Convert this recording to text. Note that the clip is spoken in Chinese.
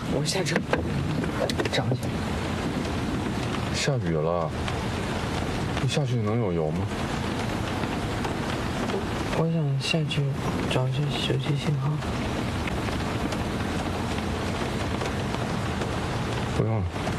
我下车找你。 下雨了，你下去能有油吗？ 我想下去找一下手机信号。 不用了。